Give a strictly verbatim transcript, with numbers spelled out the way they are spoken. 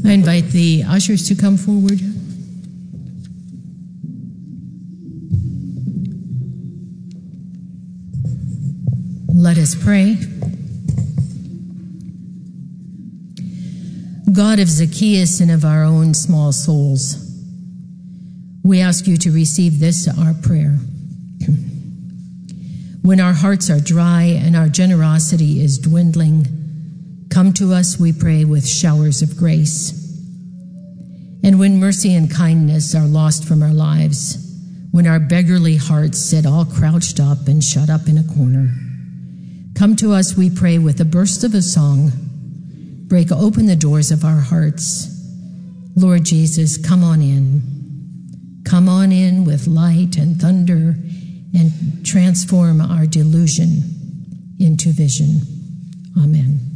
I invite the ushers to come forward. Let us pray. God of Zacchaeus and of our own small souls, we ask you to receive this, our prayer. When our hearts are dry and our generosity is dwindling, come to us, we pray, with showers of grace. And when mercy and kindness are lost from our lives, when our beggarly hearts sit all crouched up and shut up in a corner, come to us, we pray, with a burst of a song. Break open the doors of our hearts. Lord Jesus, come on in. Come on in with light and thunder and transform our delusion into vision. Amen.